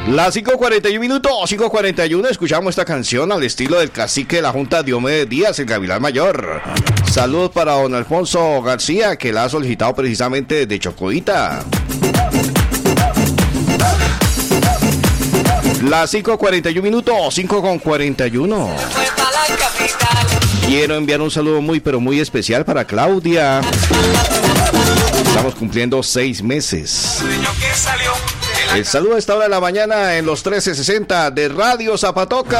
Las 5:41 minutos, 5:41, escuchamos esta canción al estilo del cacique de la Junta Diomedes Díaz, el Gavilán Mayor. Saludos para don Alfonso García, que la ha solicitado precisamente desde Chocoita. Las 5:41 minutos, 5:41. Quiero enviar un saludo muy pero muy especial para Claudia. Estamos cumpliendo 6 meses. El saludo a esta hora de la mañana en los 1360 de Radio Zapatoca.